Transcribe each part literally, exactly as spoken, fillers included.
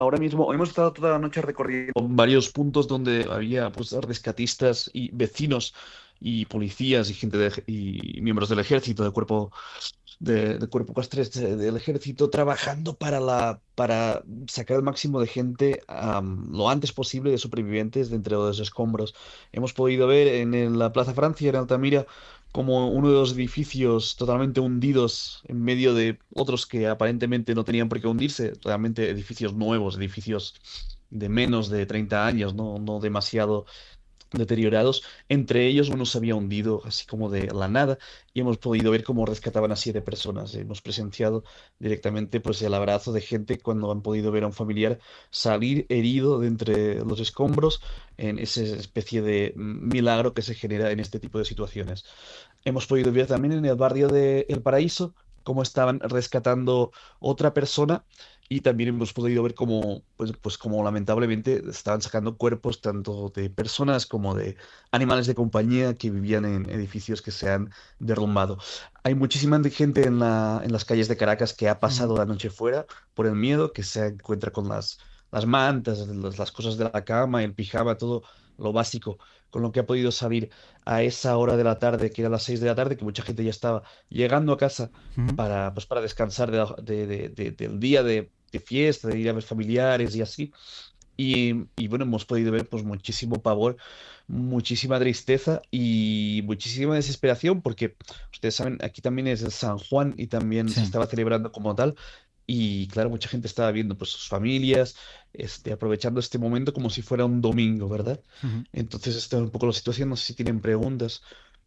Ahora mismo hemos estado toda la noche recorriendo varios puntos donde había pues rescatistas y vecinos y policías y gente de, y miembros del ejército, del cuerpo de, del cuerpo castres de- del ejército trabajando para la para sacar el máximo de gente am, lo antes posible de supervivientes de entre los escombros. Hemos podido ver en, el- la Plaza Francia, en Altamira, como uno de los edificios totalmente hundidos en medio de otros que aparentemente no tenían por qué hundirse, realmente edificios nuevos, edificios de menos de treinta años, no, no demasiado deteriorados. Entre ellos uno se había hundido así como de la nada y hemos podido ver cómo rescataban a siete personas. Hemos presenciado directamente pues el abrazo de gente cuando han podido ver a un familiar salir herido de entre los escombros en esa especie de mm, milagro que se genera en este tipo de situaciones. Hemos podido ver también en el barrio de El Paraíso cómo estaban rescatando otra persona y también hemos podido ver cómo, pues, pues como lamentablemente estaban sacando cuerpos tanto de personas como de animales de compañía que vivían en edificios que se han derrumbado. Hay muchísima gente en la, en las calles de Caracas que ha Ujú. pasado la noche fuera por el miedo, que se encuentra con las, las mantas, las, las cosas de la cama, el pijama, todo lo básico, con lo que ha podido salir a esa hora de la tarde, que era las seis de la tarde, que mucha gente ya estaba llegando a casa Ujú. para, pues, para descansar de la- de- de- de- del día de, de fiesta, de ir a ver familiares y así. Y, y bueno, hemos podido ver pues muchísimo pavor, muchísima tristeza y muchísima desesperación, porque ustedes saben, aquí también es el San Juan y también se Sí. estaba celebrando como tal. Y claro, mucha gente estaba viendo pues sus familias, este, aprovechando este momento como si fuera un domingo, ¿verdad? Ujú. Entonces, esta es un poco la situación. No sé si tienen preguntas.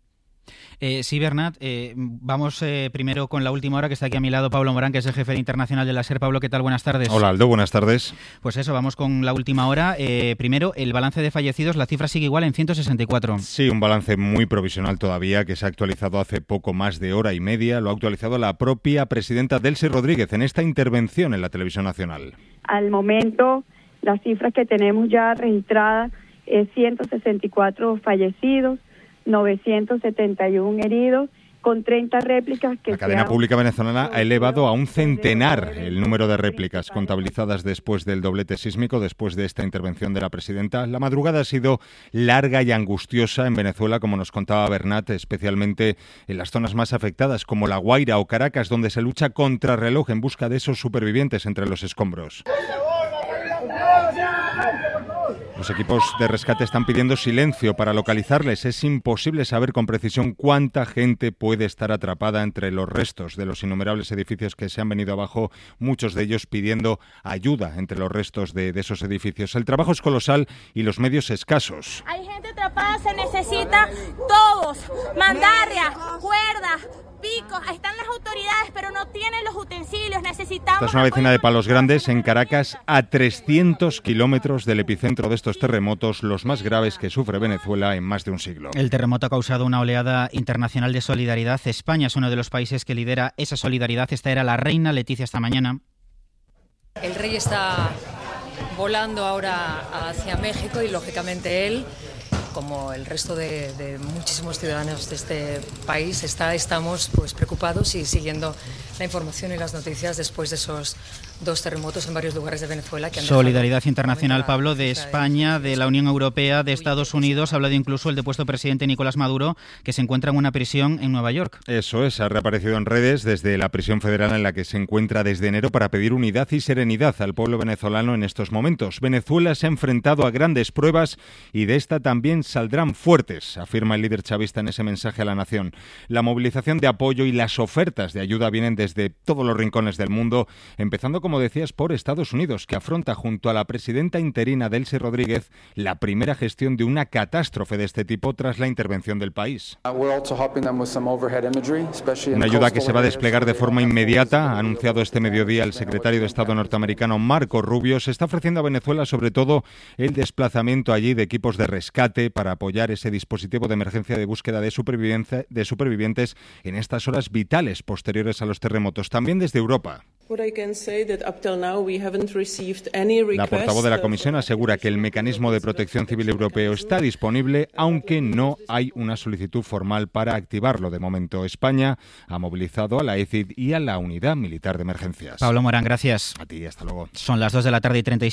Eh, sí, Bernat, eh, vamos eh, primero con la última hora, que está aquí a mi lado Pablo Morán, que es el jefe internacional de la SER. Pablo, ¿qué tal? Buenas tardes. Hola Aldo, buenas tardes. Pues eso, vamos con la última hora. Eh, primero, el balance de fallecidos, la cifra sigue igual en ciento sesenta y cuatro. Sí, un balance muy provisional todavía que se ha actualizado hace poco más de hora y media. Lo ha actualizado la propia presidenta Delcy Rodríguez en esta intervención en la televisión nacional. Al momento, las cifras que tenemos ya registradas es ciento sesenta y cuatro fallecidos, novecientos setenta y uno heridos, con treinta réplicas que La se cadena han pública venezolana ha elevado a un producido desde centenar los nueve el número de en este réplicas país. contabilizadas después del doblete sísmico, después de esta intervención de la presidenta. La madrugada ha sido larga y angustiosa en Venezuela, como nos contaba Bernat, especialmente en las zonas más afectadas, como La Guaira o Caracas, donde se lucha contra reloj en busca de esos supervivientes entre los escombros. Los equipos de rescate están pidiendo silencio para localizarles. Es imposible saber con precisión cuánta gente puede estar atrapada entre los restos de los innumerables edificios que se han venido abajo, muchos de ellos pidiendo ayuda entre los restos de, de esos edificios. El trabajo es colosal y los medios escasos. Hay gente atrapada, se necesita todos, mandarria, cuerdas, picos, están las autoridades, pero no tienen los utensilios, necesitamos... Esta es una vecina de Palos Grandes, en Caracas, a trescientos kilómetros del epicentro de estos terremotos, los más graves que sufre Venezuela en más de un siglo. El terremoto ha causado una oleada internacional de solidaridad. España es uno de los países que lidera esa solidaridad. Esta era la reina Leticia esta mañana. El rey está volando ahora hacia México y, lógicamente, él, como el resto de, de muchísimos ciudadanos de este país, está, estamos pues preocupados y siguiendo la información y las noticias después de esos dos terremotos en varios lugares de Venezuela. Que han Solidaridad internacional, Pablo, de de España, de la Unión Europea, de Estados Unidos. Ha hablado incluso el depuesto presidente Nicolás Maduro, que se encuentra en una prisión en Nueva York. Eso es, ha reaparecido en redes desde la prisión federal en la que se encuentra desde enero para pedir unidad y serenidad al pueblo venezolano en estos momentos. Venezuela se ha enfrentado a grandes pruebas y de esta también saldrán fuertes, afirma el líder chavista en ese mensaje a la nación. La movilización de apoyo y las ofertas de ayuda vienen desde todos los rincones del mundo, empezando, como decías, por Estados Unidos, que afronta junto a la presidenta interina Delcy Rodríguez la primera gestión de una catástrofe de este tipo tras la intervención del país. Una ayuda que se va a desplegar de forma inmediata, ha anunciado este mediodía el secretario de Estado norteamericano Marco Rubio. Se está ofreciendo a Venezuela sobre todo el desplazamiento allí de equipos de rescate para apoyar ese dispositivo de emergencia de búsqueda de, supervivencia, de supervivientes en estas horas vitales posteriores a los terremotos. También desde Europa. La portavoz de la Comisión asegura que el mecanismo de protección civil europeo está disponible, aunque no hay una solicitud formal para activarlo. De momento, España ha movilizado a la E C I D y a la Unidad Militar de Emergencias. Pablo Morán, gracias. A ti, hasta luego. Son las dos de la tarde y treinta y